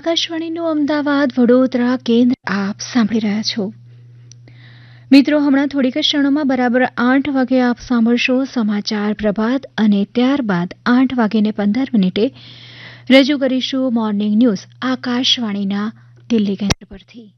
આકાશવાણીનું અમદાવાદ વડોદરા કેન્દ્ર આપ સાંભળી રહ્યા છો. મિત્રો, હમણાં થોડીક જ ક્ષણોમાં બરાબર 8 વાગે આપ સાંભળશો સમાચાર પ્રભાત અને ત્યારબાદ 8:15 રજૂ કરીશું મોર્નિંગ ન્યૂઝ આકાશવાણીના દિલ્હી કેન્દ્ર પરથી.